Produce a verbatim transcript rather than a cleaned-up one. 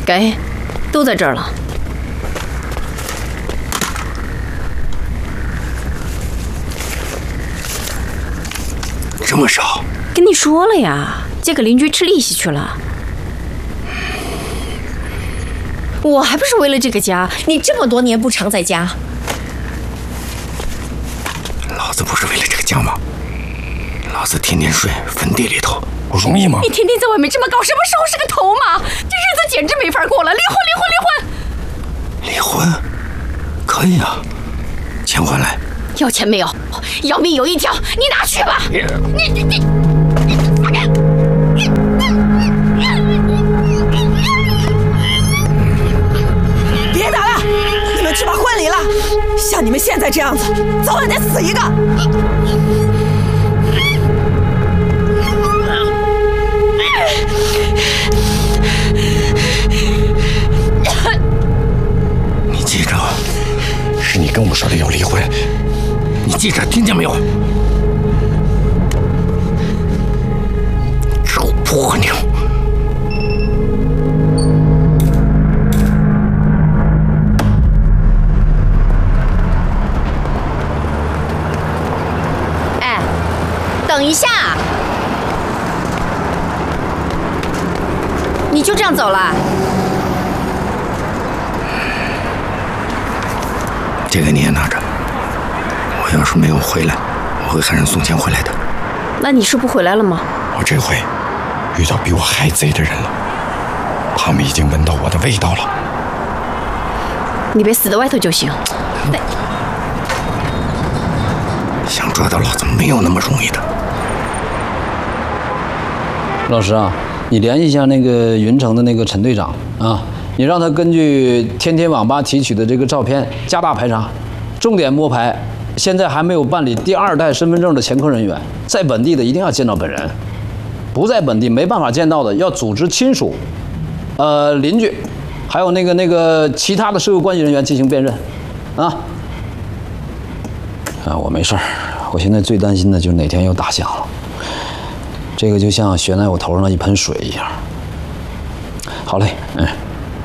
给，都在这儿了。 这么少？ 跟你说了呀，借给邻居吃利息去了。我还不是为了这个家？你这么多年不常在家。 老子不是为了这个家吗？老子天天睡坟地里头，不容易吗？ 你天天在外面这么搞，什么时候是个头嘛？这日子简直没法过了！离婚，离婚，离婚！ 离婚？可以啊，钱还来。 要钱没有？要命有一条，你拿去吧。你你你你放开！ 别打了，你们去把婚离了。像你们现在这样子，早晚得死一个。 你记着，是你跟我说的要离婚，你记着，听见没有？臭婆娘！ 哎，等一下，你就这样走了？ 这个你也拿着，我要是没有回来，我会喊人送钱回来的。 那你是不回来了吗？ 我这回遇到比我还贼的人了，他们已经闻到我的味道了。 你别死在外头就行。 想抓到老子没有那么容易的。 老师啊，你联系一下那个云城的那个陈队长啊。你让他根据天天网吧提取的这个照片加大排查，重点摸排现在还没有办理第二代身份证的前科人员，在本地的一定要见到本人，不在本地没办法见到的，要组织亲属、呃邻居，还有那个那个其他的社会关系人员进行辨认，啊。啊，我没事儿，我现在最担心的就是哪天又打响了，这个就像悬在我头上的一盆水一样。好嘞，嗯。